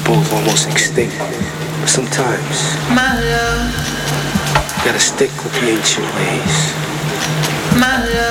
both almost extinct. But sometimes, my love, you gotta stick with the ancient ways. my love.